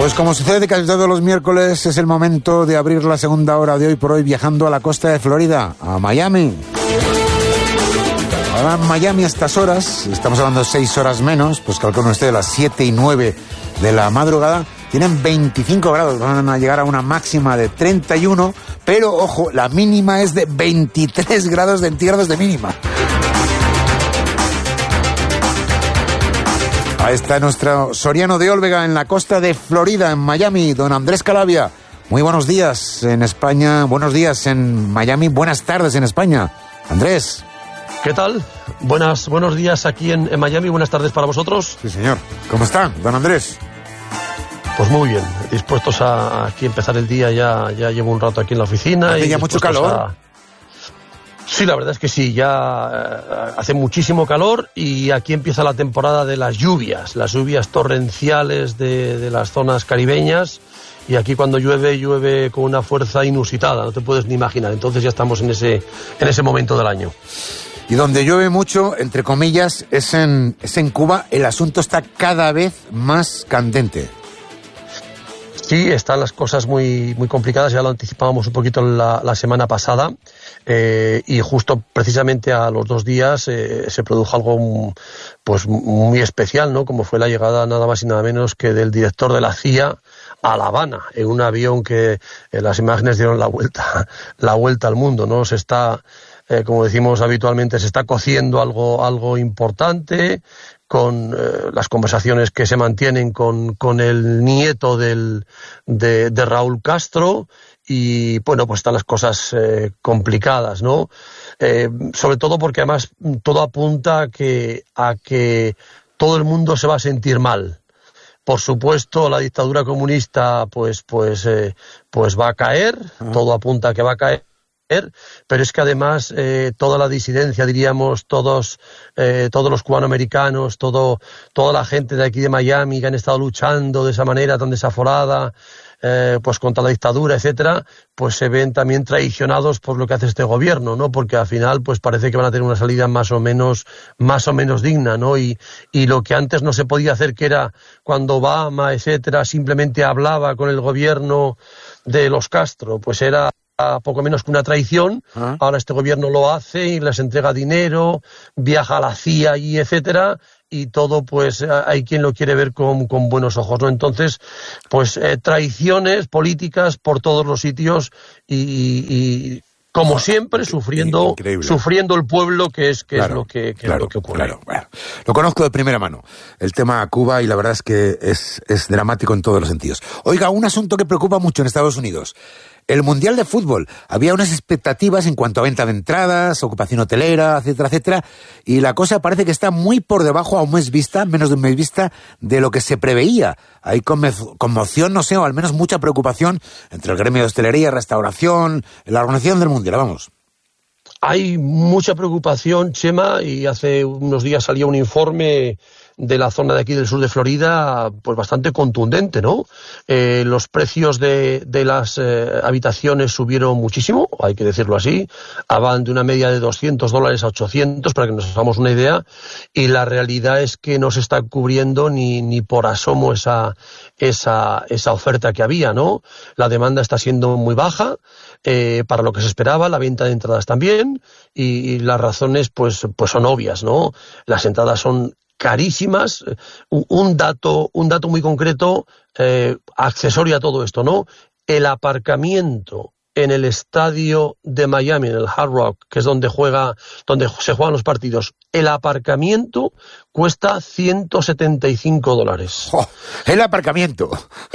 Pues como sucede casi todos los miércoles, es el momento de abrir la segunda hora de Hoy por Hoy viajando a la costa de Florida, a Miami. Ahora en Miami a estas horas, estamos hablando de 6 horas menos, pues calculen ustedes las 7 y 9 de la madrugada, tienen 25 grados, van a llegar a una máxima de 31, pero ojo, la mínima es de 23 grados centígrados de mínima. Ahí está nuestro Soriano de Olvega en la costa de Florida, en Miami, don Andrés Calavia. Muy buenos días en España, buenos días en Miami, buenas tardes en España. Andrés. ¿Qué tal? Buenos días aquí en Miami, buenas tardes para vosotros. Sí, señor. ¿Cómo está, don Andrés? Pues muy bien, dispuestos a aquí empezar el día, ya llevo un rato aquí en la oficina. ¿Hace ya mucho calor? Sí, la verdad es que sí, ya hace muchísimo calor y aquí empieza la temporada de las lluvias torrenciales de las zonas caribeñas, y aquí cuando llueve con una fuerza inusitada, no te puedes ni imaginar, entonces ya estamos en ese momento del año. Y donde llueve mucho, entre comillas, es en Cuba. El asunto está cada vez más candente. Sí, están las cosas muy, muy complicadas, ya lo anticipábamos un poquito la semana pasada, y justo precisamente a los 2 días se produjo algo pues muy especial, ¿no? Como fue la llegada nada más y nada menos que del director de la CIA a La Habana, en un avión que las imágenes dieron la vuelta al mundo, ¿no? Se está, como decimos habitualmente, se está cociendo algo importante, con las conversaciones que se mantienen con el nieto de Raúl Castro, y bueno, pues están las cosas complicadas, ¿no? Sobre todo porque además todo apunta a que todo el mundo se va a sentir mal. Por supuesto, la dictadura comunista pues va a caer, todo apunta a que va a caer. Pero es que además toda la disidencia, diríamos, todos los cubanoamericanos, toda la gente de aquí de Miami que han estado luchando de esa manera tan desaforada, pues contra la dictadura, etcétera, pues se ven también traicionados por lo que hace este gobierno, ¿no? Porque al final pues parece que van a tener una salida más o menos digna, ¿no? Y lo que antes no se podía hacer, que era cuando Obama, etcétera, simplemente hablaba con el gobierno de los Castro, pues era poco menos que una traición. Ahora este gobierno lo hace y les entrega dinero, viaja a la CIA y etcétera, y todo pues hay quien lo quiere ver con buenos ojos, ¿no? Entonces, pues traiciones políticas por todos los sitios y como siempre sufriendo el pueblo, que es lo que ocurre. Claro. Bueno, lo conozco de primera mano, el tema Cuba, y la verdad es que es dramático en todos los sentidos. Oiga, un asunto que preocupa mucho en Estados Unidos. El Mundial de Fútbol. Había unas expectativas en cuanto a venta de entradas, ocupación hotelera, etcétera, etcétera, y la cosa parece que está muy por debajo a menos de un mes vista, de lo que se preveía. Hay conmoción, no sé, o al menos mucha preocupación entre el gremio de hostelería, restauración, la organización del Mundial, vamos. Hay mucha preocupación, Chema, y hace unos días salía un informe de la zona de aquí del sur de Florida, pues bastante contundente, ¿no? Los precios de las habitaciones subieron muchísimo, hay que decirlo así, van de una media de $200 a $800, para que nos hagamos una idea, y la realidad es que no se está cubriendo ni por asomo esa oferta que había, ¿no? La demanda está siendo muy baja, para lo que se esperaba, la venta de entradas también, y las razones pues son obvias, ¿no? Las entradas son carísimas. Un dato muy concreto, accesorio a todo esto, ¿no? El aparcamiento en el estadio de Miami, en el Hard Rock, que es donde se juegan los partidos, el aparcamiento cuesta $175. ¡Oh! El aparcamiento.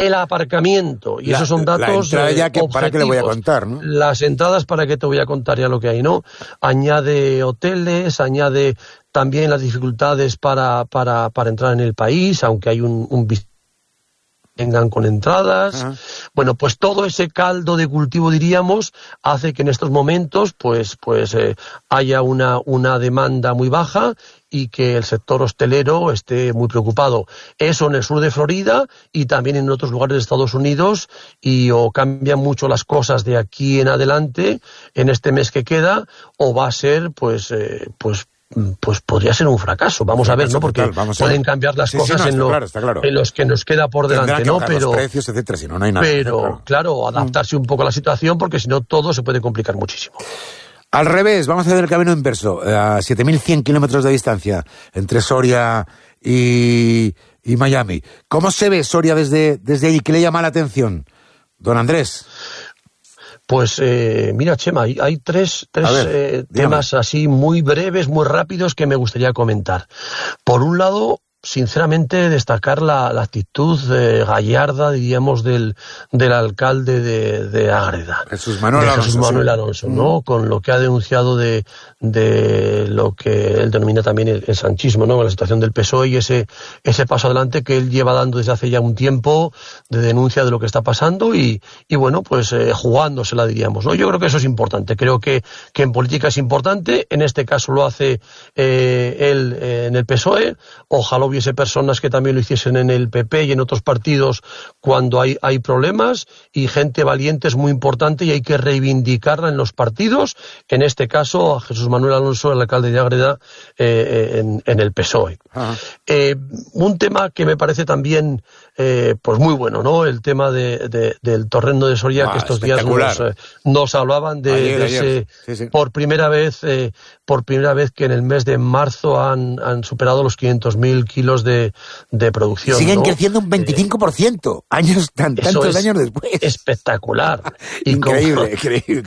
Y esos son datos objetivos. ¿Para qué le voy a contar, no? Las entradas, ¿para qué te voy a contar ya lo que hay, no? Añade hoteles, añade también las dificultades para entrar en el país, aunque hay un vengan con entradas. Bueno, pues todo ese caldo de cultivo, diríamos, hace que en estos momentos pues haya una demanda muy baja y que el sector hostelero esté muy preocupado. Eso en el sur de Florida y también en otros lugares de Estados Unidos, y o cambian mucho las cosas de aquí en adelante, en este mes que queda, o va a ser pues pues podría ser un fracaso. Vamos a ver, ¿no? Porque pueden cambiar las cosas en los que nos queda por delante, ¿no? Pero los precios, etcétera, si no hay nada. Pero, claro, adaptarse un poco a la situación, porque si no todo se puede complicar muchísimo. Al revés, vamos a hacer el camino inverso, a 7.100 kilómetros de distancia entre Soria y Miami. ¿Cómo se ve Soria desde allí? ¿Qué le llama la atención, don Andrés? Pues mira, Chema, hay tres temas así muy breves, muy rápidos que me gustaría comentar. Por un lado, sinceramente, destacar la actitud gallarda, diríamos, del alcalde de Ágreda, Jesús Manuel Alonso, ¿no? Con lo que ha denunciado de lo que él denomina también el sanchismo, ¿no? La situación del PSOE y ese paso adelante que él lleva dando desde hace ya un tiempo de denuncia de lo que está pasando y bueno, pues jugándosela, diríamos, ¿no? Yo creo que eso es importante. Creo que en política es importante. En este caso lo hace él en el PSOE. Ojalá hubiese personas que también lo hiciesen en el PP y en otros partidos cuando hay problemas, y gente valiente es muy importante y hay que reivindicarla en los partidos. En este caso a Jesús Manuel Alonso, el alcalde de Ágreda, en el PSOE. Un tema que me parece también pues muy bueno, ¿no? El tema del torrendo de Soria, que estos días nos hablaban de ese, sí. Por primera vez que en el mes de marzo han superado los 500.000 kilos de producción. Siguen, ¿no? Creciendo un 25%, tantos años después. Espectacular. Increíble.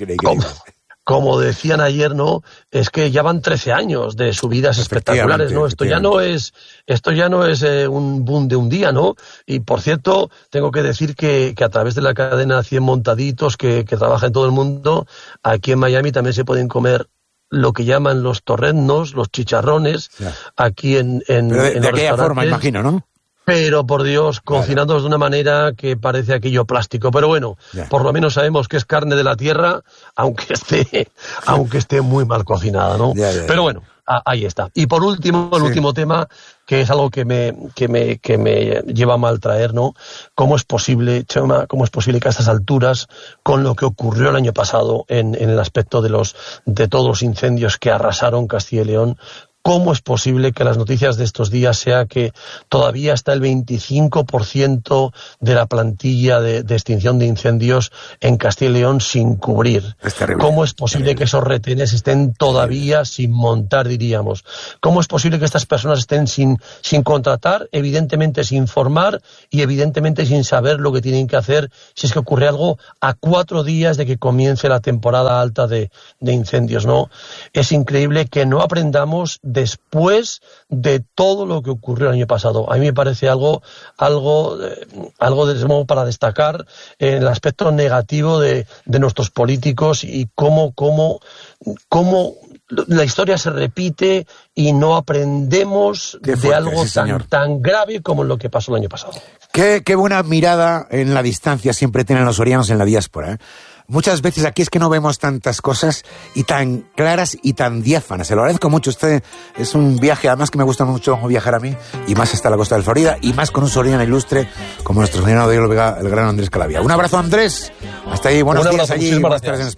Como decían ayer, ¿no? Es que ya van 13 años de subidas espectaculares, ¿no? Esto ya no es un boom de un día, ¿no? Y por cierto, tengo que decir que a través de la cadena 100 Montaditos que trabaja en todo el mundo, aquí en Miami también se pueden comer lo que llaman los torrendos, los chicharrones, aquí en de aquella forma, imagino, ¿no? Pero, por Dios, cocinados de una manera que parece aquello plástico. Pero bueno, por lo menos sabemos que es carne de la tierra, aunque esté muy mal cocinada, ¿no? Pero bueno, ahí está. Y por último, el último tema, que es algo que me lleva a mal traer, ¿no? ¿Cómo es posible, Chema, que a estas alturas, con lo que ocurrió el año pasado en el aspecto de todos los incendios que arrasaron Castilla y León, cómo es posible que las noticias de estos días sea que todavía está el 25% de la plantilla de extinción de incendios en Castilla y León sin cubrir? Es terrible. ¿Cómo es posible que esos retenes estén todavía sin montar, diríamos? ¿Cómo es posible que estas personas estén sin contratar, evidentemente sin formar y evidentemente sin saber lo que tienen que hacer si es que ocurre algo a 4 días de que comience la temporada alta de incendios, ¿no? Es increíble que no aprendamos después de todo lo que ocurrió el año pasado. A mí me parece algo desde modo para destacar el aspecto negativo de nuestros políticos y cómo la historia se repite y no aprendemos de algo tan grave como lo que pasó el año pasado. Qué buena mirada en la distancia siempre tienen los sorianos en la diáspora, ¿eh? Muchas veces aquí es que no vemos tantas cosas y tan claras y tan diáfanas. Se lo agradezco mucho. Este es un viaje, además que me gusta mucho viajar a mí, y más hasta la costa del Florida, y más con un soriano ilustre como nuestro soriano de hoy, el gran Andrés Calavia. Un abrazo, Andrés. Hasta ahí, buenos días allí. Buenas tardes en España.